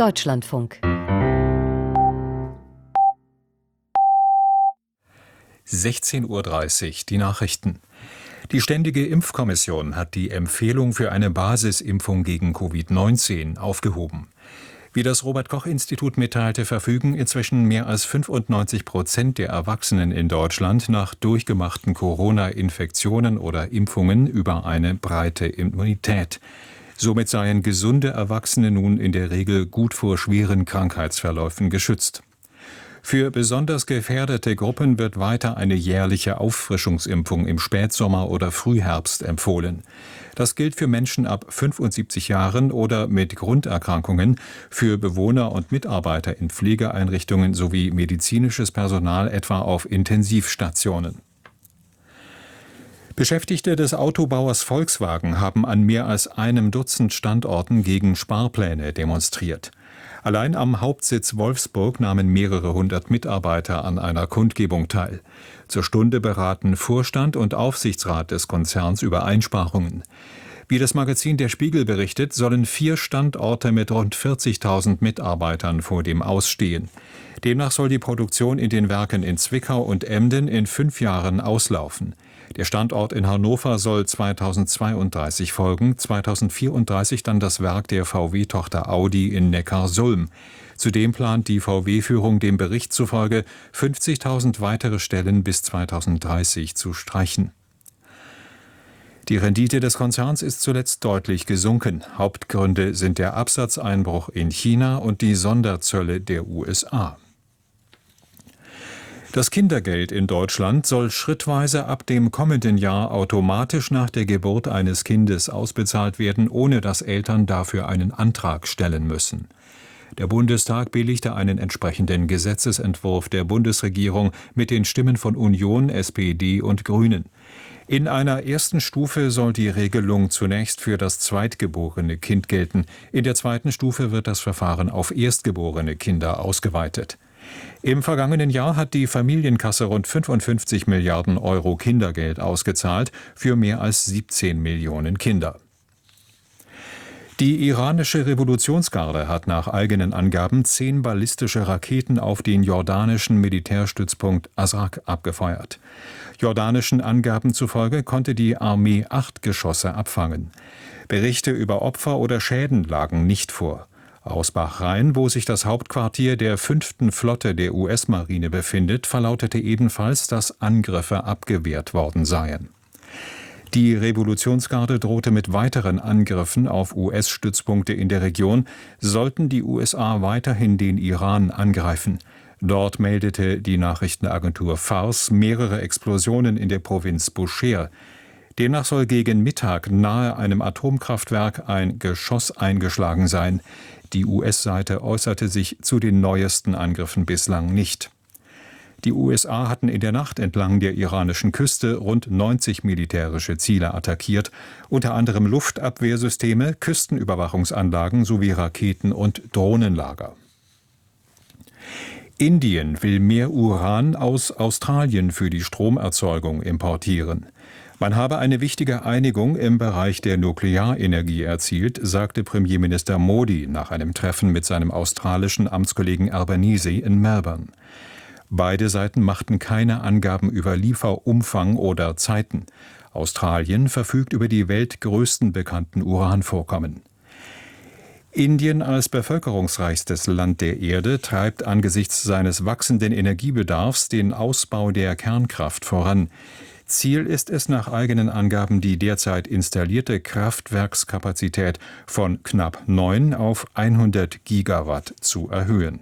Deutschlandfunk. 16:30 Uhr, die Nachrichten. Die Ständige Impfkommission hat die Empfehlung für eine Basisimpfung gegen Covid-19 aufgehoben. Wie das Robert-Koch-Institut mitteilte, verfügen inzwischen mehr als 95% der Erwachsenen in Deutschland nach durchgemachten Corona-Infektionen oder Impfungen über eine breite Immunität. Somit seien gesunde Erwachsene nun in der Regel gut vor schweren Krankheitsverläufen geschützt. Für besonders gefährdete Gruppen wird weiter eine jährliche Auffrischungsimpfung im Spätsommer oder Frühherbst empfohlen. Das gilt für Menschen ab 75 Jahren oder mit Grunderkrankungen, für Bewohner und Mitarbeiter in Pflegeeinrichtungen sowie medizinisches Personal etwa auf Intensivstationen. Beschäftigte des Autobauers Volkswagen haben an mehr als einem Dutzend Standorten gegen Sparpläne demonstriert. Allein am Hauptsitz Wolfsburg nahmen mehrere hundert Mitarbeiter an einer Kundgebung teil. Zur Stunde beraten Vorstand und Aufsichtsrat des Konzerns über Einsparungen. Wie das Magazin Der Spiegel berichtet, sollen 4 Standorte mit rund 40.000 Mitarbeitern vor dem Ausstehen. Demnach soll die Produktion in den Werken in Zwickau und Emden in 5 Jahren auslaufen. Der Standort in Hannover soll 2032 folgen, 2034 dann das Werk der VW-Tochter Audi in Neckarsulm. Zudem plant die VW-Führung dem Bericht zufolge, 50.000 weitere Stellen bis 2030 zu streichen. Die Rendite des Konzerns ist zuletzt deutlich gesunken. Hauptgründe sind der Absatzeinbruch in China und die Sonderzölle der USA. Das Kindergeld in Deutschland soll schrittweise ab dem kommenden Jahr automatisch nach der Geburt eines Kindes ausbezahlt werden, ohne dass Eltern dafür einen Antrag stellen müssen. Der Bundestag billigte einen entsprechenden Gesetzesentwurf der Bundesregierung mit den Stimmen von Union, SPD und Grünen. In einer ersten Stufe soll die Regelung zunächst für das zweitgeborene Kind gelten. In der zweiten Stufe wird das Verfahren auf erstgeborene Kinder ausgeweitet. Im vergangenen Jahr hat die Familienkasse rund 55 Milliarden Euro Kindergeld ausgezahlt für mehr als 17 Millionen Kinder. Die iranische Revolutionsgarde hat nach eigenen Angaben 10 ballistische Raketen auf den jordanischen Militärstützpunkt Azraq abgefeuert. Jordanischen Angaben zufolge konnte die Armee 8 Geschosse abfangen. Berichte über Opfer oder Schäden lagen nicht vor. Aus Bahrain, wo sich das Hauptquartier der 5. Flotte der US-Marine befindet, verlautete ebenfalls, dass Angriffe abgewehrt worden seien. Die Revolutionsgarde drohte mit weiteren Angriffen auf US-Stützpunkte in der Region, sollten die USA weiterhin den Iran angreifen. Dort meldete die Nachrichtenagentur Fars mehrere Explosionen in der Provinz Bushehr. Demnach soll gegen Mittag nahe einem Atomkraftwerk ein Geschoss eingeschlagen sein. Die US-Seite äußerte sich zu den neuesten Angriffen bislang nicht. Die USA hatten in der Nacht entlang der iranischen Küste rund 90 militärische Ziele attackiert, unter anderem Luftabwehrsysteme, Küstenüberwachungsanlagen sowie Raketen- und Drohnenlager. Indien will mehr Uran aus Australien für die Stromerzeugung importieren. Man habe eine wichtige Einigung im Bereich der Nuklearenergie erzielt, sagte Premierminister Modi nach einem Treffen mit seinem australischen Amtskollegen Albanese in Melbourne. Beide Seiten machten keine Angaben über Lieferumfang oder Zeiten. Australien verfügt über die weltgrößten bekannten Uranvorkommen. Indien als bevölkerungsreichstes Land der Erde treibt angesichts seines wachsenden Energiebedarfs den Ausbau der Kernkraft voran. Ziel ist es nach eigenen Angaben, die derzeit installierte Kraftwerkskapazität von knapp 9 auf 100 Gigawatt zu erhöhen.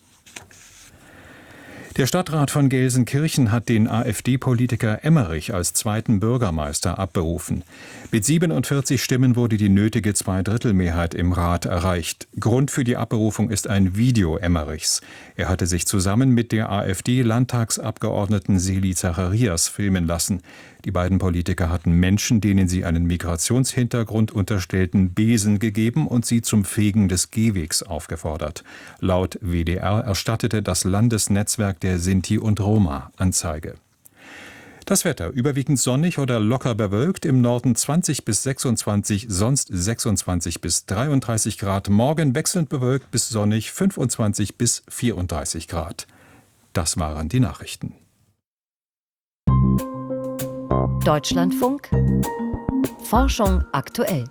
Der Stadtrat von Gelsenkirchen hat den AfD-Politiker Emmerich als zweiten Bürgermeister abberufen. Mit 47 Stimmen wurde die nötige Zweidrittelmehrheit im Rat erreicht. Grund für die Abberufung ist ein Video Emmerichs. Er hatte sich zusammen mit der AfD-Landtagsabgeordneten Seli Zacharias filmen lassen. Die beiden Politiker hatten Menschen, denen sie einen Migrationshintergrund unterstellten, Besen gegeben und sie zum Fegen des Gehwegs aufgefordert. Laut WDR erstattete das Landesnetzwerk der Sinti und Roma Anzeige. Das Wetter überwiegend sonnig oder locker bewölkt, im Norden 20 bis 26, sonst 26 bis 33 Grad. Morgen wechselnd bewölkt bis sonnig 25 bis 34 Grad. Das waren die Nachrichten. Deutschlandfunk Forschung aktuell.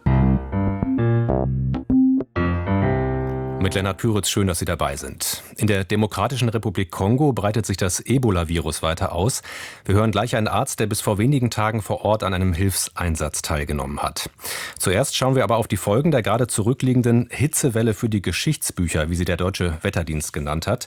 Mit Lennart Püritz, schön, dass Sie dabei sind. In der Demokratischen Republik Kongo breitet sich das Ebola-Virus weiter aus. Wir hören gleich einen Arzt, der bis vor wenigen Tagen vor Ort an einem Hilfseinsatz teilgenommen hat. Zuerst schauen wir aber auf die Folgen der gerade zurückliegenden Hitzewelle für die Geschichtsbücher, wie sie der Deutsche Wetterdienst genannt hat.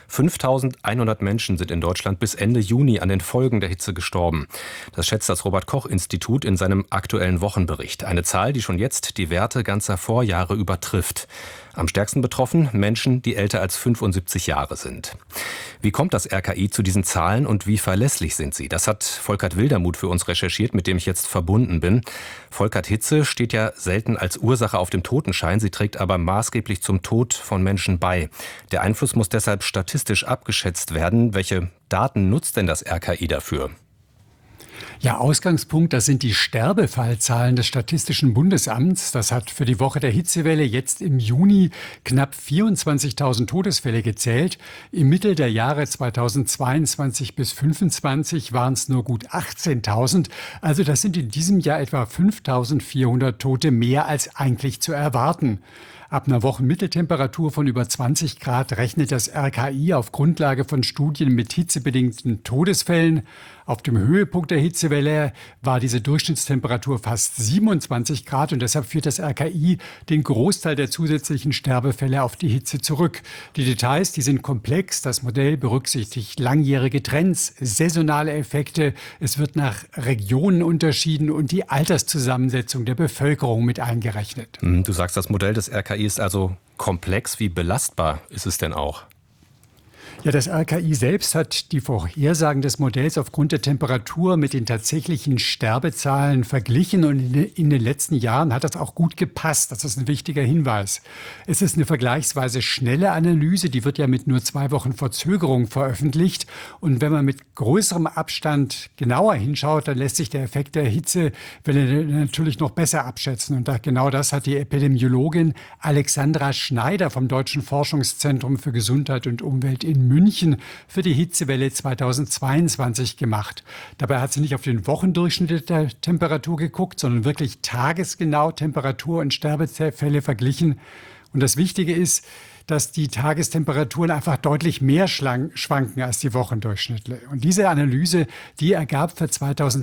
5.100 Menschen sind in Deutschland bis Ende Juni an den Folgen der Hitze gestorben. Das schätzt das Robert-Koch-Institut in seinem aktuellen Wochenbericht. Eine Zahl, die schon jetzt die Werte ganzer Vorjahre übertrifft. Am stärksten betroffen Menschen, die älter als 75 Jahre sind. Wie kommt das RKI zu diesen Zahlen und wie verlässlich sind sie? Das hat Volkert Wildermuth für uns recherchiert, mit dem ich jetzt verbunden bin. Volkert, Hitze steht ja selten als Ursache auf dem Totenschein, sie trägt aber maßgeblich zum Tod von Menschen bei. Der Einfluss muss deshalb statistisch abgeschätzt werden. Welche Daten nutzt denn das RKI dafür? Ja, Ausgangspunkt, das sind die Sterbefallzahlen des Statistischen Bundesamts. Das hat für die Woche der Hitzewelle jetzt im Juni knapp 24.000 Todesfälle gezählt. Im Mittel der Jahre 2022 bis 2025 waren es nur gut 18.000. Also das sind in diesem Jahr etwa 5.400 Tote mehr als eigentlich zu erwarten. Ab einer Wochenmitteltemperatur von über 20 Grad rechnet das RKI auf Grundlage von Studien mit hitzebedingten Todesfällen. Auf dem Höhepunkt der Hitzewelle war diese Durchschnittstemperatur fast 27 Grad und deshalb führt das RKI den Großteil der zusätzlichen Sterbefälle auf die Hitze zurück. Die Details, die sind komplex. Das Modell berücksichtigt langjährige Trends, saisonale Effekte. Es wird nach Regionen unterschieden und die Alterszusammensetzung der Bevölkerung mit eingerechnet. Du sagst, das Modell des RKI ist also komplex. Wie belastbar ist es denn auch? Ja, das RKI selbst hat die Vorhersagen des Modells aufgrund der Temperatur mit den tatsächlichen Sterbezahlen verglichen und in den letzten Jahren hat das auch gut gepasst. Das ist ein wichtiger Hinweis. Es ist eine vergleichsweise schnelle Analyse, die wird ja mit nur 2 Wochen Verzögerung veröffentlicht. Und wenn man mit größerem Abstand genauer hinschaut, dann lässt sich der Effekt der Hitzewelle natürlich noch besser abschätzen. Und genau das hat die Epidemiologin Alexandra Schneider vom Deutschen Forschungszentrum für Gesundheit und Umwelt in München für die Hitzewelle 2022 gemacht. Dabei hat sie nicht auf den Wochendurchschnitt der Temperatur geguckt, sondern wirklich tagesgenau Temperatur- und Sterbefälle verglichen. Und das Wichtige ist, dass die Tagestemperaturen einfach deutlich mehr schwanken als die Wochendurchschnitte. Und diese Analyse, die ergab für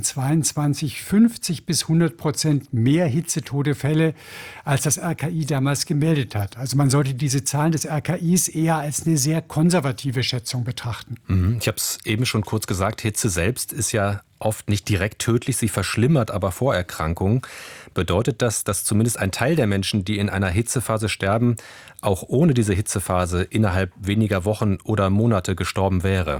2022 50 bis 100% mehr Hitzetodefälle, als das RKI damals gemeldet hat. Also man sollte diese Zahlen des RKIs eher als eine sehr konservative Schätzung betrachten. Ich habe es eben schon kurz gesagt, Hitze selbst ist ja oft nicht direkt tödlich, sie verschlimmert aber Vorerkrankungen. Bedeutet das, dass zumindest ein Teil der Menschen, die in einer Hitzephase sterben, auch ohne diese Hitzephase innerhalb weniger Wochen oder Monate gestorben wäre?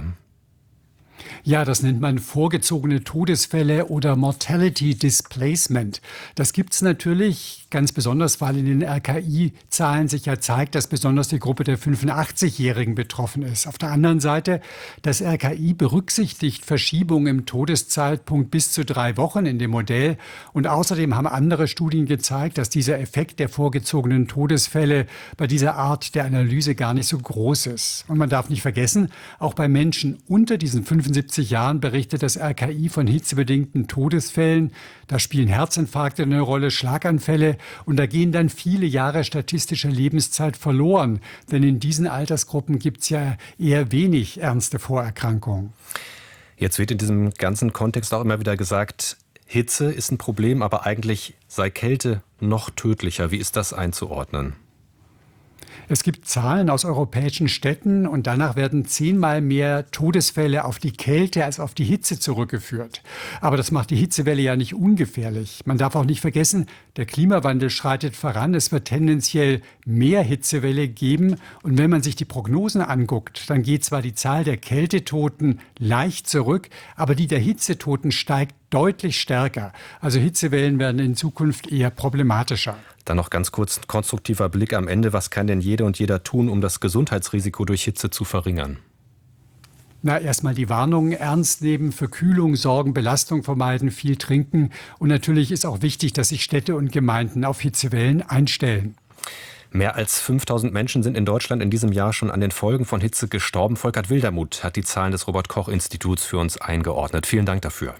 Ja, das nennt man vorgezogene Todesfälle oder Mortality Displacement. Das gibt's natürlich ganz besonders, weil in den RKI-Zahlen sich ja zeigt, dass besonders die Gruppe der 85-Jährigen betroffen ist. Auf der anderen Seite, das RKI berücksichtigt Verschiebungen im Todeszeitpunkt bis zu 3 Wochen in dem Modell. Und außerdem haben andere Studien gezeigt, dass dieser Effekt der vorgezogenen Todesfälle bei dieser Art der Analyse gar nicht so groß ist. Und man darf nicht vergessen, auch bei Menschen unter diesen 75 Jahren berichtet das RKI von hitzebedingten Todesfällen. Da spielen Herzinfarkte eine Rolle, Schlaganfälle und da gehen dann viele Jahre statistischer Lebenszeit verloren. Denn in diesen Altersgruppen gibt es ja eher wenig ernste Vorerkrankungen. Jetzt wird in diesem ganzen Kontext auch immer wieder gesagt, Hitze ist ein Problem, aber eigentlich sei Kälte noch tödlicher. Wie ist das einzuordnen? Es gibt Zahlen aus europäischen Städten und danach werden 10-mal mehr Todesfälle auf die Kälte als auf die Hitze zurückgeführt. Aber das macht die Hitzewelle ja nicht ungefährlich. Man darf auch nicht vergessen, der Klimawandel schreitet voran. Es wird tendenziell mehr Hitzewelle geben. Und wenn man sich die Prognosen anguckt, dann geht zwar die Zahl der Kältetoten leicht zurück, aber die der Hitzetoten steigt deutlich stärker. Also Hitzewellen werden in Zukunft eher problematischer. Dann noch ganz kurz ein konstruktiver Blick am Ende. Was kann denn jede und jeder tun, um das Gesundheitsrisiko durch Hitze zu verringern? Na, erstmal die Warnungen ernst nehmen, für Kühlung sorgen, Belastung vermeiden, viel trinken. Und natürlich ist auch wichtig, dass sich Städte und Gemeinden auf Hitzewellen einstellen. Mehr als 5000 Menschen sind in Deutschland in diesem Jahr schon an den Folgen von Hitze gestorben. Volkert Wildermuth hat die Zahlen des Robert-Koch-Instituts für uns eingeordnet. Vielen Dank dafür.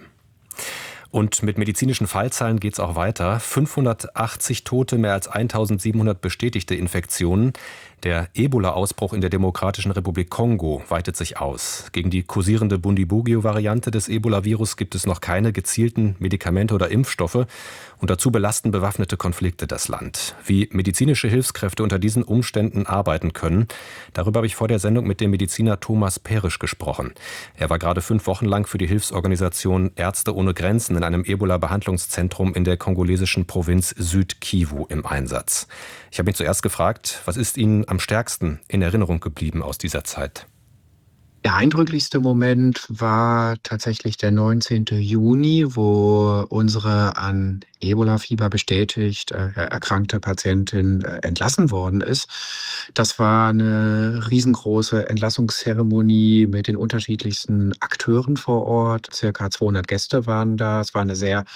Und mit medizinischen Fallzahlen geht es auch weiter. 580 Tote, mehr als 1700 bestätigte Infektionen. Der Ebola-Ausbruch in der Demokratischen Republik Kongo weitet sich aus. Gegen die kursierende Bundibugyo-Variante des Ebola-Virus gibt es noch keine gezielten Medikamente oder Impfstoffe. Und dazu belasten bewaffnete Konflikte das Land. Wie medizinische Hilfskräfte unter diesen Umständen arbeiten können, darüber habe ich vor der Sendung mit dem Mediziner Thomas Perisch gesprochen. Er war gerade 5 Wochen lang für die Hilfsorganisation Ärzte ohne Grenzen in einem Ebola-Behandlungszentrum in der kongolesischen Provinz Süd-Kivu im Einsatz. Ich habe ihn zuerst gefragt, was ist Ihnen am stärksten in Erinnerung geblieben aus dieser Zeit? Der eindrücklichste Moment war tatsächlich der 19. Juni, wo unsere an Ebola-Fieber bestätigt erkrankte Patientin entlassen worden ist. Das war eine riesengroße Entlassungszeremonie mit den unterschiedlichsten Akteuren vor Ort. Circa 200 Gäste waren da. Es war eine sehr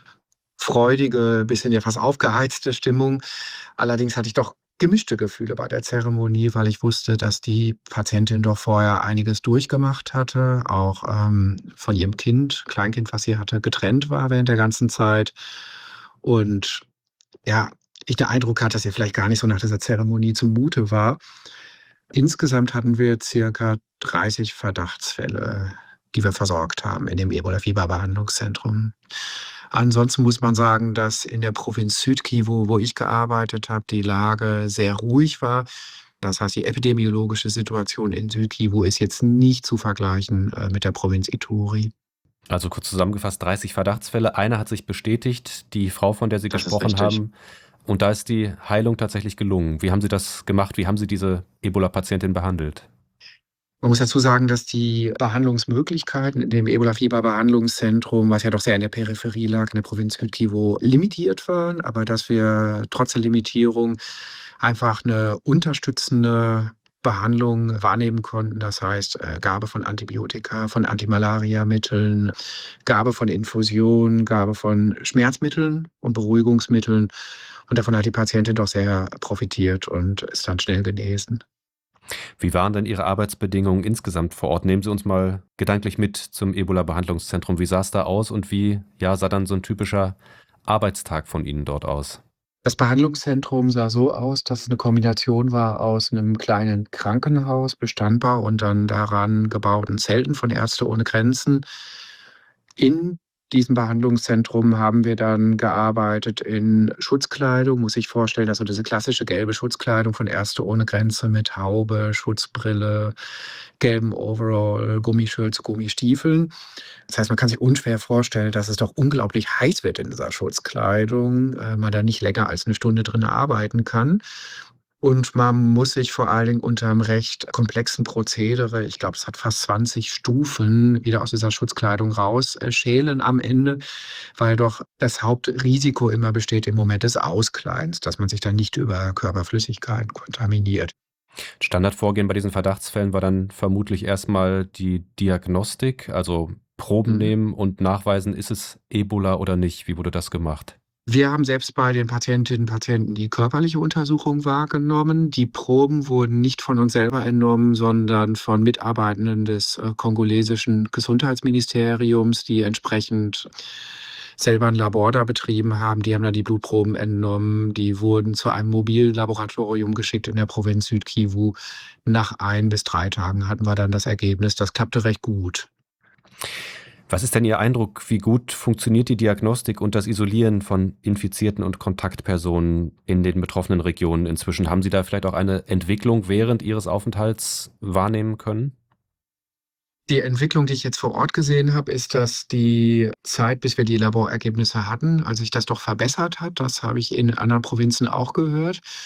freudige, bisschen ja fast aufgeheizte Stimmung. Allerdings hatte ich doch gemischte Gefühle bei der Zeremonie, weil ich wusste, dass die Patientin doch vorher einiges durchgemacht hatte, auch von ihrem Kleinkind, was sie hatte, getrennt war während der ganzen Zeit. Und ja, ich den Eindruck hatte, dass ihr vielleicht gar nicht so nach dieser Zeremonie zumute war. Insgesamt hatten wir circa 30 Verdachtsfälle, die wir versorgt haben in dem Ebola-Fieber-Behandlungszentrum. Ansonsten muss man sagen, dass in der Provinz Süd-Kivu, wo ich gearbeitet habe, die Lage sehr ruhig war. Das heißt, die epidemiologische Situation in Süd-Kivu ist jetzt nicht zu vergleichen mit der Provinz Ituri. Also kurz zusammengefasst, 30 Verdachtsfälle. Einer hat sich bestätigt, die Frau, von der Sie Das ist gesprochen richtig. haben. Und da ist die Heilung tatsächlich gelungen. Wie haben Sie das gemacht? Wie haben Sie diese Ebola-Patientin behandelt? Man muss dazu sagen, dass die Behandlungsmöglichkeiten in dem Ebola-Fieber-Behandlungszentrum, was ja doch sehr in der Peripherie lag, in der Provinz Süd-Kivu, limitiert waren, aber dass wir trotz der Limitierung einfach eine unterstützende Behandlung wahrnehmen konnten. Das heißt, Gabe von Antibiotika, von Antimalariamitteln, Gabe von Infusionen, Gabe von Schmerzmitteln und Beruhigungsmitteln. Und davon hat die Patientin doch sehr profitiert und ist dann schnell genesen. Wie waren denn Ihre Arbeitsbedingungen insgesamt vor Ort? Nehmen Sie uns mal gedanklich mit zum Ebola-Behandlungszentrum. Wie sah es da aus und wie sah dann so ein typischer Arbeitstag von Ihnen dort aus? Das Behandlungszentrum sah so aus, dass es eine Kombination war aus einem kleinen Krankenhaus, bestandbar, und dann daran gebauten Zelten von Ärzte ohne Grenzen. In diesem Behandlungszentrum haben wir dann gearbeitet in Schutzkleidung. Muss ich vorstellen, also diese klassische gelbe Schutzkleidung von Ärzte ohne Grenze mit Haube, Schutzbrille, gelben Overall, Gummischürze, Gummistiefeln. Das heißt, man kann sich unschwer vorstellen, dass es doch unglaublich heiß wird in dieser Schutzkleidung, man da nicht länger als 1 Stunde drin arbeiten kann. Und man muss sich vor allen Dingen unter einem recht komplexen Prozedere, ich glaube, es hat fast 20 Stufen, wieder aus dieser Schutzkleidung rausschälen am Ende, weil doch das Hauptrisiko immer besteht im Moment des Auskleidens, dass man sich dann nicht über Körperflüssigkeiten kontaminiert. Standardvorgehen bei diesen Verdachtsfällen war dann vermutlich erstmal die Diagnostik, also Proben Mhm. nehmen und nachweisen, ist es Ebola oder nicht. Wie wurde das gemacht? Wir haben selbst bei den Patientinnen und Patienten die körperliche Untersuchung wahrgenommen. Die Proben wurden nicht von uns selber entnommen, sondern von Mitarbeitenden des kongolesischen Gesundheitsministeriums, die entsprechend selber ein Labor da betrieben haben. Die haben dann die Blutproben entnommen. Die wurden zu einem mobilen Laboratorium geschickt in der Provinz Süd-Kivu. Nach 1 bis 3 Tagen hatten wir dann das Ergebnis. Das klappte recht gut. Was ist denn Ihr Eindruck, wie gut funktioniert die Diagnostik und das Isolieren von Infizierten und Kontaktpersonen in den betroffenen Regionen inzwischen? Haben Sie da vielleicht auch eine Entwicklung während Ihres Aufenthalts wahrnehmen können? Die Entwicklung, die ich jetzt vor Ort gesehen habe, ist, dass die Zeit, bis wir die Laborergebnisse hatten, also sich das doch verbessert hat. Das habe ich in anderen Provinzen auch gehört.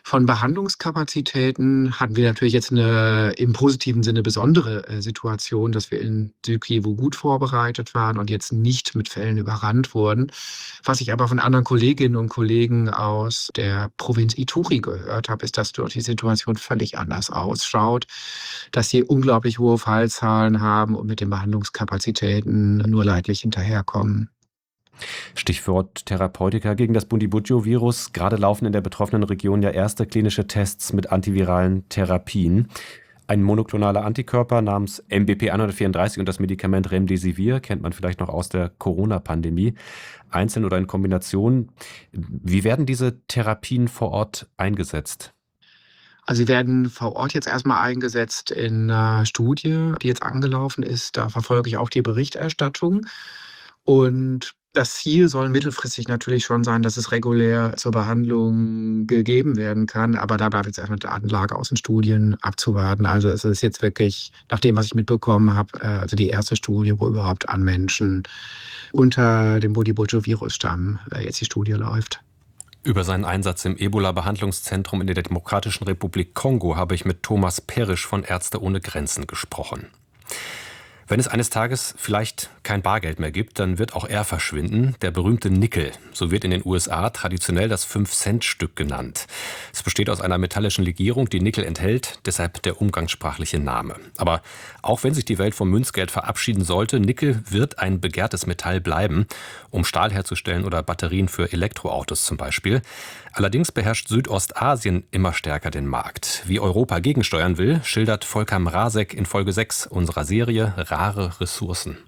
Von Behandlungskapazitäten hatten wir natürlich jetzt eine im positiven Sinne besondere Situation, dass wir in Südkivu gut vorbereitet waren und jetzt nicht mit Fällen überrannt wurden. Was ich aber von anderen Kolleginnen und Kollegen aus der Provinz Ituri gehört habe, ist, dass dort die Situation völlig anders ausschaut, dass sie unglaublich hohe Fallzahlen haben und mit den Behandlungskapazitäten nur leidlich hinterherkommen. Stichwort Therapeutika gegen das Bundibugyo-Virus. Gerade laufen in der betroffenen Region ja erste klinische Tests mit antiviralen Therapien. Ein monoklonaler Antikörper namens MBP 134 und das Medikament Remdesivir kennt man vielleicht noch aus der Corona-Pandemie. Einzeln oder in Kombination. Wie werden diese Therapien vor Ort eingesetzt? Also sie werden vor Ort jetzt erstmal eingesetzt in einer Studie, die jetzt angelaufen ist. Da verfolge ich auch die Berichterstattung. Und das Ziel soll mittelfristig natürlich schon sein, dass es regulär zur Behandlung gegeben werden kann. Aber da bleibt jetzt erstmal die Datenlage aus den Studien abzuwarten. Also es ist jetzt wirklich, nach dem, was ich mitbekommen habe, also die erste Studie, wo überhaupt an Menschen unter dem Bundibugyo-Virus-Stamm jetzt die Studie läuft. Über seinen Einsatz im Ebola-Behandlungszentrum in der Demokratischen Republik Kongo habe ich mit Thomas Perisch von Ärzte ohne Grenzen gesprochen. Wenn es eines Tages vielleicht kein Bargeld mehr gibt, dann wird auch er verschwinden, der berühmte Nickel. So wird in den USA traditionell das 5-Cent-Stück genannt. Es besteht aus einer metallischen Legierung, die Nickel enthält, deshalb der umgangssprachliche Name. Aber auch wenn sich die Welt vom Münzgeld verabschieden sollte, Nickel wird ein begehrtes Metall bleiben, um Stahl herzustellen oder Batterien für Elektroautos zum Beispiel. Allerdings beherrscht Südostasien immer stärker den Markt. Wie Europa gegensteuern will, schildert Volker Mrazek in Folge 6 unserer Serie Rare Ressourcen.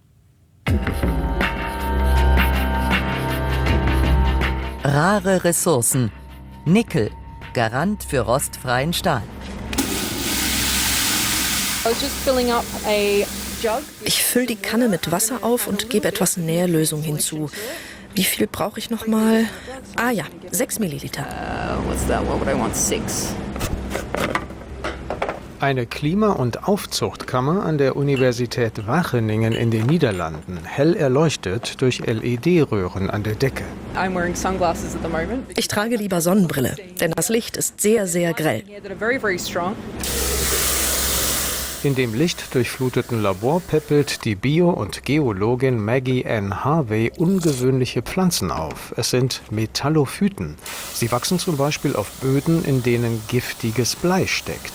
Rare Ressourcen. Nickel. Garant für rostfreien Stahl. Ich fülle die Kanne mit Wasser auf und gebe etwas Nährlösung hinzu. Wie viel brauche ich nochmal? 6 Milliliter. Eine Klima- und Aufzuchtkammer an der Universität Wageningen in den Niederlanden, hell erleuchtet durch LED-Röhren an der Decke. Ich trage lieber Sonnenbrille, denn das Licht ist sehr, sehr grell. In dem lichtdurchfluteten Labor peppelt die Bio- und Geologin Maggie Ann Harvey ungewöhnliche Pflanzen auf. Es sind Metallophyten. Sie wachsen zum Beispiel auf Böden, in denen giftiges Blei steckt.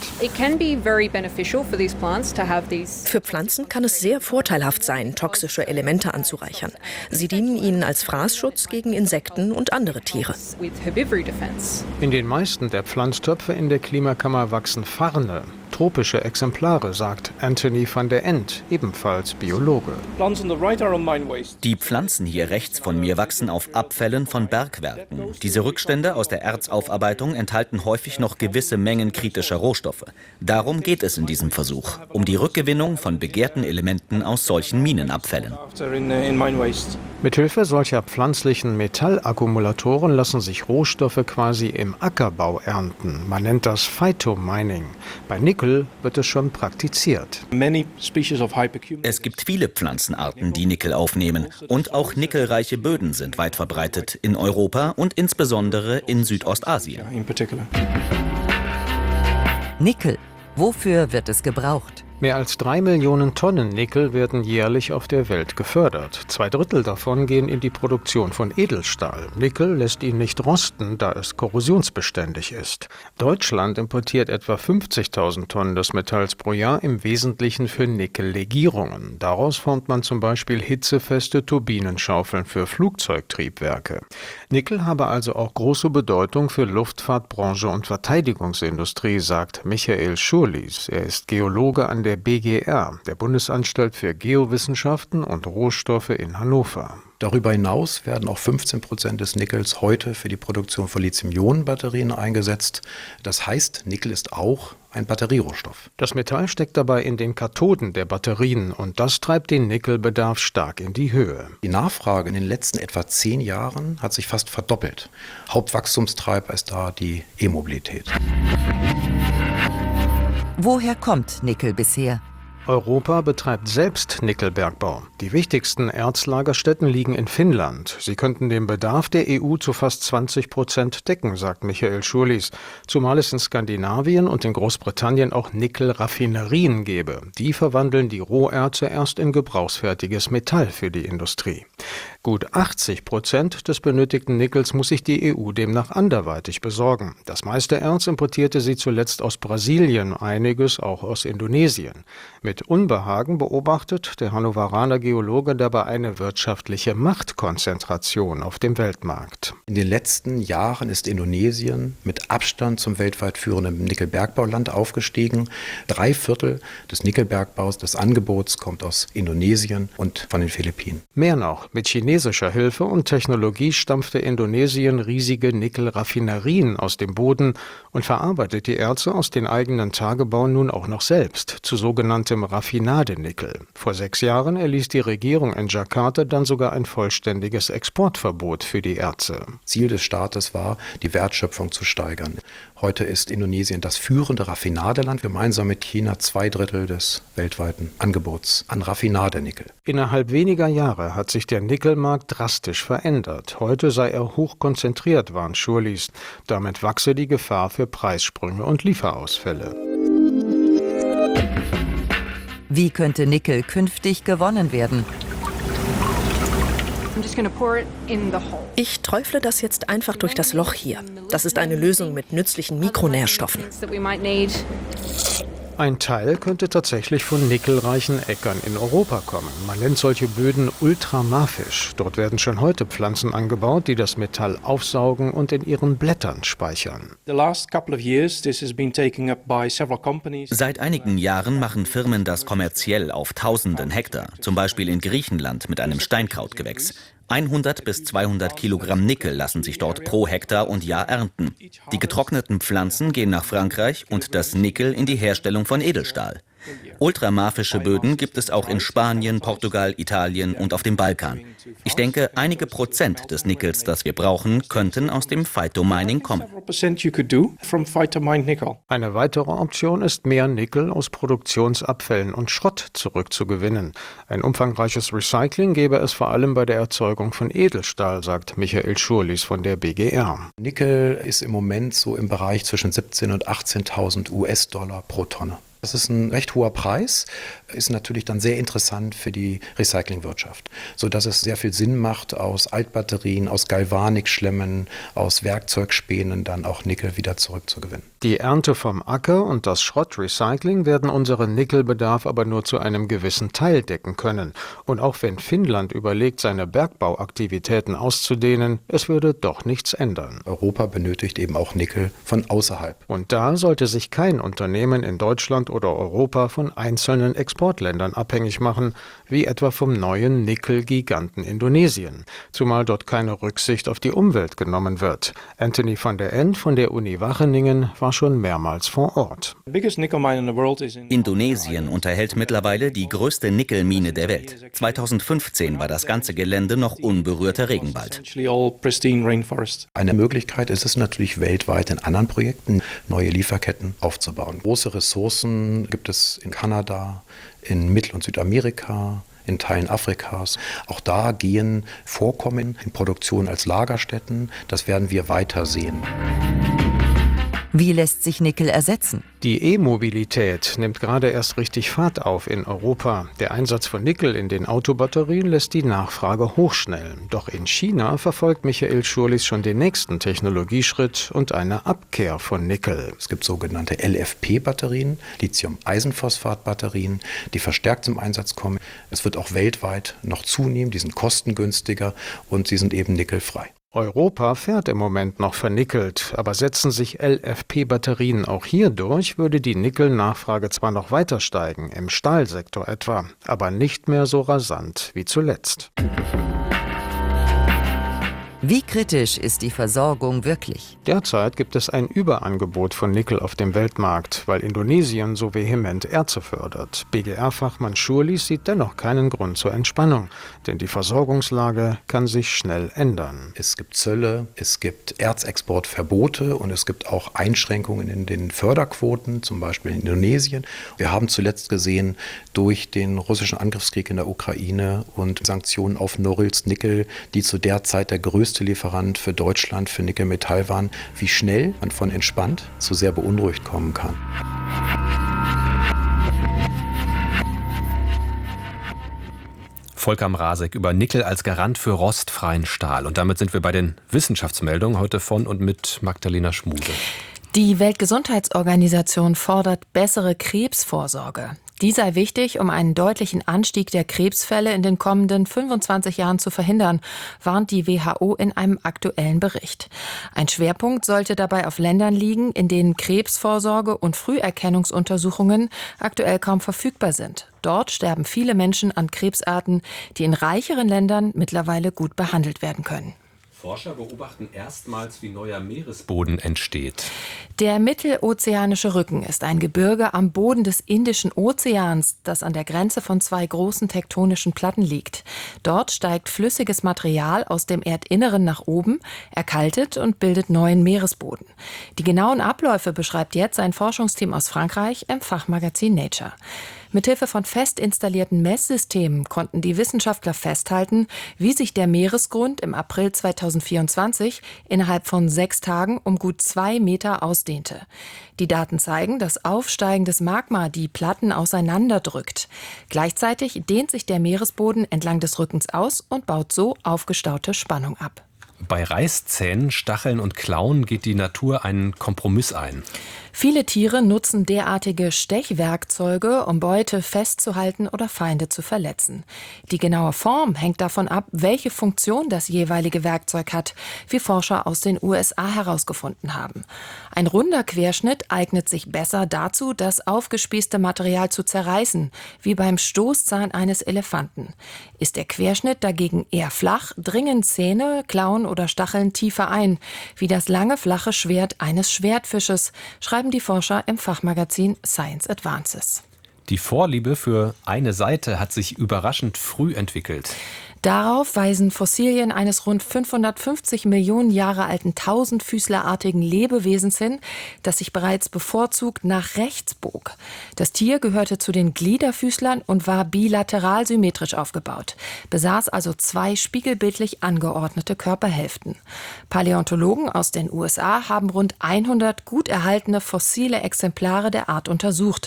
Für Pflanzen kann es sehr vorteilhaft sein, toxische Elemente anzureichern. Sie dienen ihnen als Fraßschutz gegen Insekten und andere Tiere. In den meisten der Pflanztöpfe in der Klimakammer wachsen Farne. Tropische Exemplare, sagt Anthony van der End, ebenfalls Biologe. Die Pflanzen hier rechts von mir wachsen auf Abfällen von Bergwerken. Diese Rückstände aus der Erzaufarbeitung enthalten häufig noch gewisse Mengen kritischer Rohstoffe. Darum geht es in diesem Versuch, um die Rückgewinnung von begehrten Elementen aus solchen Minenabfällen. Mithilfe solcher pflanzlichen Metallakkumulatoren lassen sich Rohstoffe quasi im Ackerbau ernten. Man nennt das Phytomining. Bei Nickel wird es schon praktiziert. Es gibt viele Pflanzenarten, die Nickel aufnehmen. Und auch nickelreiche Böden sind weit verbreitet in Europa und insbesondere in Südostasien. Nickel. Wofür wird es gebraucht? Mehr als 3 Millionen Tonnen Nickel werden jährlich auf der Welt gefördert. 2/3 davon gehen in die Produktion von Edelstahl. Nickel lässt ihn nicht rosten, da es korrosionsbeständig ist. Deutschland importiert etwa 50.000 Tonnen des Metalls pro Jahr, im Wesentlichen für Nickellegierungen. Daraus formt man zum Beispiel hitzefeste Turbinenschaufeln für Flugzeugtriebwerke. Nickel habe also auch große Bedeutung für Luftfahrtbranche und Verteidigungsindustrie, sagt Michael Schurlis. Er ist Geologe an der BGR, der Bundesanstalt für Geowissenschaften und Rohstoffe in Hannover. Darüber hinaus werden auch 15% des Nickels heute für die Produktion von Lithium-Ionen-Batterien eingesetzt. Das heißt, Nickel ist auch ein Batterierohstoff. Das Metall steckt dabei in den Kathoden der Batterien und das treibt den Nickelbedarf stark in die Höhe. Die Nachfrage in den letzten etwa 10 Jahren hat sich fast verdoppelt. Hauptwachstumstreiber ist da die E-Mobilität. Woher kommt Nickel bisher? Europa betreibt selbst Nickelbergbau. Die wichtigsten Erzlagerstätten liegen in Finnland. Sie könnten den Bedarf der EU zu fast 20% decken, sagt Michael Schurlis. Zumal es in Skandinavien und in Großbritannien auch Nickelraffinerien gäbe. Die verwandeln die Roherze erst in gebrauchsfertiges Metall für die Industrie. Gut 80% des benötigten Nickels muss sich die EU demnach anderweitig besorgen. Das meiste Erz importierte sie zuletzt aus Brasilien, einiges auch aus Indonesien. Mit Unbehagen beobachtet der Hannoveraner Geologe dabei eine wirtschaftliche Machtkonzentration auf dem Weltmarkt. In den letzten Jahren ist Indonesien mit Abstand zum weltweit führenden Nickelbergbauland aufgestiegen. 3/4 des Nickelbergbaus, des Angebots, kommt aus Indonesien und von den Philippinen. Mehr noch, mit chinesischer Hilfe und Technologie stampfte Indonesien riesige Nickelraffinerien aus dem Boden und verarbeitet die Erze aus den eigenen Tagebauen nun auch noch selbst zu sogenanntem Raffinadenickel. Vor 6 Jahren erließ die Regierung in Jakarta dann sogar ein vollständiges Exportverbot für die Erze. Ziel des Staates war, die Wertschöpfung zu steigern. Heute ist Indonesien das führende Raffinadeland, gemeinsam mit China 2/3 des weltweiten Angebots an Raffinadenickel. Innerhalb weniger Jahre hat sich der Nickelmarkt drastisch verändert. Heute sei er hochkonzentriert, warnt Schurlis. Damit wachse die Gefahr für Preissprünge und Lieferausfälle. Wie könnte Nickel künftig gewonnen werden? Ich träufle das jetzt einfach durch das Loch hier. Das ist eine Lösung mit nützlichen Mikronährstoffen. Ein Teil könnte tatsächlich von nickelreichen Äckern in Europa kommen. Man nennt solche Böden ultramafisch. Dort werden schon heute Pflanzen angebaut, die das Metall aufsaugen und in ihren Blättern speichern. Seit einigen Jahren machen Firmen das kommerziell auf tausenden Hektar, zum Beispiel in Griechenland mit einem Steinkrautgewächs. 100 bis 200 Kilogramm Nickel lassen sich dort pro Hektar und Jahr ernten. Die getrockneten Pflanzen gehen nach Frankreich und das Nickel in die Herstellung von Edelstahl. Ultramafische Böden gibt es auch in Spanien, Portugal, Italien und auf dem Balkan. Ich denke, einige Prozent des Nickels, das wir brauchen, könnten aus dem Phytomining kommen. Eine weitere Option ist, mehr Nickel aus Produktionsabfällen und Schrott zurückzugewinnen. Ein umfangreiches Recycling gäbe es vor allem bei der Erzeugung von Edelstahl, sagt Michael Schurlis von der BGR. Nickel ist im Moment so im Bereich zwischen 17.000 und 18.000 US-Dollar pro Tonne. Das ist ein recht hoher Preis, ist natürlich dann sehr interessant für die Recyclingwirtschaft, sodass es sehr viel Sinn macht, aus Altbatterien, aus Galvanikschlemmen, aus Werkzeugspänen dann auch Nickel wieder zurückzugewinnen. Die Ernte vom Acker und das Schrottrecycling werden unseren Nickelbedarf aber nur zu einem gewissen Teil decken können. Und auch wenn Finnland überlegt, seine Bergbauaktivitäten auszudehnen, es würde doch nichts ändern. Europa benötigt eben auch Nickel von außerhalb. Und da sollte sich kein Unternehmen in Deutschland oder Europa von einzelnen Exportländern abhängig machen, wie etwa vom neuen Nickel-Giganten Indonesien, zumal dort keine Rücksicht auf die Umwelt genommen wird. Anthony van der End von der Uni Wageningen war schon mehrmals vor Ort. Indonesien unterhält mittlerweile die größte Nickelmine der Welt. 2015 war das ganze Gelände noch unberührter Regenwald. Eine Möglichkeit ist es natürlich weltweit in anderen Projekten, neue Lieferketten aufzubauen. Große Ressourcen gibt es in Kanada, in Mittel- und Südamerika, in Teilen Afrikas. Auch da gehen Vorkommen in Produktion als Lagerstätten. Das werden wir weiter sehen. Wie lässt sich Nickel ersetzen? Die E-Mobilität nimmt gerade erst richtig Fahrt auf in Europa. Der Einsatz von Nickel in den Autobatterien lässt die Nachfrage hochschnellen. Doch in China verfolgt Michael Schurlis schon den nächsten Technologieschritt und eine Abkehr von Nickel. Es gibt sogenannte LFP-Batterien, Lithium-Eisenphosphat-Batterien, die verstärkt zum Einsatz kommen. Es wird auch weltweit noch zunehmen, die sind kostengünstiger und sie sind eben nickelfrei. Europa fährt im Moment noch vernickelt, aber setzen sich LFP-Batterien auch hier durch, würde die Nickelnachfrage zwar noch weiter steigen, im Stahlsektor etwa, aber nicht mehr so rasant wie zuletzt. Wie kritisch ist die Versorgung wirklich? Derzeit gibt es ein Überangebot von Nickel auf dem Weltmarkt, weil Indonesien so vehement Erze fördert. BGR-Fachmann Schurlis sieht dennoch keinen Grund zur Entspannung, denn die Versorgungslage kann sich schnell ändern. Es gibt Zölle, es gibt Erzexportverbote und es gibt auch Einschränkungen in den Förderquoten, zum Beispiel in Indonesien. Wir haben zuletzt gesehen, durch den russischen Angriffskrieg in der Ukraine und Sanktionen auf Norilsk Nickel, die zu der Zeit der größte Lieferant für Deutschland für Nickel-Metall waren, wie schnell man von entspannt zu sehr beunruhigt kommen kann. Volker Mrazek über Nickel als Garant für rostfreien Stahl. Und damit sind wir bei den Wissenschaftsmeldungen heute von und mit Magdalena Schmuse. Die Weltgesundheitsorganisation fordert bessere Krebsvorsorge. Die sei wichtig, um einen deutlichen Anstieg der Krebsfälle in den kommenden 25 Jahren zu verhindern, warnt die WHO in einem aktuellen Bericht. Ein Schwerpunkt sollte dabei auf Ländern liegen, in denen Krebsvorsorge und Früherkennungsuntersuchungen aktuell kaum verfügbar sind. Dort sterben viele Menschen an Krebsarten, die in reicheren Ländern mittlerweile gut behandelt werden können. Forscher beobachten erstmals, wie neuer Meeresboden entsteht. Der Mittelozeanische Rücken ist ein Gebirge am Boden des Indischen Ozeans, das an der Grenze von zwei großen tektonischen Platten liegt. Dort steigt flüssiges Material aus dem Erdinneren nach oben, erkaltet und bildet neuen Meeresboden. Die genauen Abläufe beschreibt jetzt ein Forschungsteam aus Frankreich im Fachmagazin Nature. Mithilfe von fest installierten Messsystemen konnten die Wissenschaftler festhalten, wie sich der Meeresgrund im April 2024 innerhalb von 6 Tagen um gut 2 Meter ausdehnte. Die Daten zeigen, dass aufsteigendes Magma die Platten auseinanderdrückt. Gleichzeitig dehnt sich der Meeresboden entlang des Rückens aus und baut so aufgestaute Spannung ab. Bei Reißzähnen, Stacheln und Klauen geht die Natur einen Kompromiss ein. Viele Tiere nutzen derartige Stechwerkzeuge, um Beute festzuhalten oder Feinde zu verletzen. Die genaue Form hängt davon ab, welche Funktion das jeweilige Werkzeug hat, wie Forscher aus den USA herausgefunden haben. Ein runder Querschnitt eignet sich besser dazu, das aufgespießte Material zu zerreißen, wie beim Stoßzahn eines Elefanten. Ist der Querschnitt dagegen eher flach, dringen Zähne, Klauen oder Stacheln tiefer ein, wie das lange, flache Schwert eines Schwertfisches, schreiben die Forscher im Fachmagazin Science Advances. Die Vorliebe für eine Seite hat sich überraschend früh entwickelt. Darauf weisen Fossilien eines rund 550 Millionen Jahre alten tausendfüßlerartigen Lebewesens hin, das sich bereits bevorzugt nach rechts bog. Das Tier gehörte zu den Gliederfüßlern und war bilateral symmetrisch aufgebaut, besaß also 2 spiegelbildlich angeordnete Körperhälften. Paläontologen aus den USA haben rund 100 gut erhaltene fossile Exemplare der Art untersucht.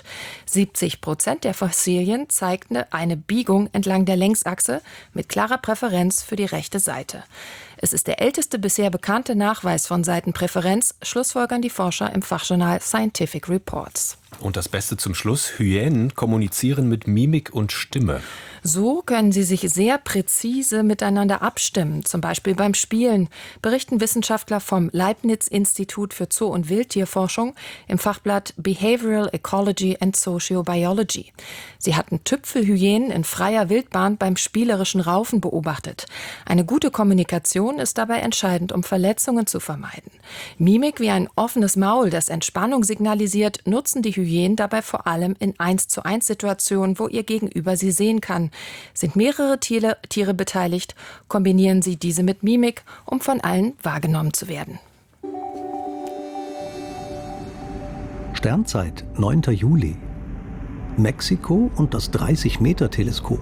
70% der Fossilien zeigten eine Biegung entlang der Längsachse mit klarer Präferenz für die rechte Seite. Es ist der älteste bisher bekannte Nachweis von Seitenpräferenz, schlussfolgern die Forscher im Fachjournal Scientific Reports. Und das Beste zum Schluss, Hyänen kommunizieren mit Mimik und Stimme. So können sie sich sehr präzise miteinander abstimmen, zum Beispiel beim Spielen, berichten Wissenschaftler vom Leibniz-Institut für Zoo- und Wildtierforschung im Fachblatt Behavioral Ecology and Sociobiology. Sie hatten Tüpfelhyänen in freier Wildbahn beim spielerischen Raufen beobachtet. Eine gute Kommunikation ist dabei entscheidend, um Verletzungen zu vermeiden. Mimik wie ein offenes Maul, das Entspannung signalisiert, nutzen die Hyänen dabei vor allem in 1:1-Situationen, wo ihr Gegenüber sie sehen kann. Sind mehrere Tiere beteiligt, kombinieren sie diese mit Mimik, um von allen wahrgenommen zu werden. Sternzeit, 9. Juli. Mexiko und das 30-Meter-Teleskop.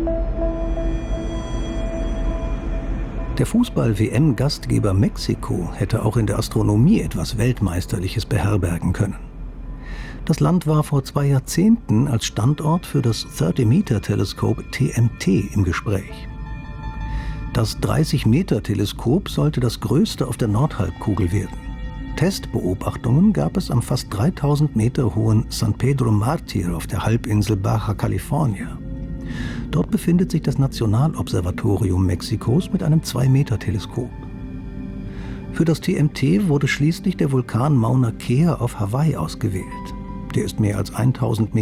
Der Fußball-WM-Gastgeber Mexiko hätte auch in der Astronomie etwas Weltmeisterliches beherbergen können. Das Land war vor 2 Jahrzehnten als Standort für das 30-Meter-Teleskop TMT im Gespräch. Das 30-Meter-Teleskop sollte das größte auf der Nordhalbkugel werden. Testbeobachtungen gab es am fast 3000 Meter hohen San Pedro Martir auf der Halbinsel Baja California. Dort befindet sich das Nationalobservatorium Mexikos mit einem 2-Meter-Teleskop. Für das TMT wurde schließlich der Vulkan Mauna Kea auf Hawaii ausgewählt. Der ist mehr als 1000 Meter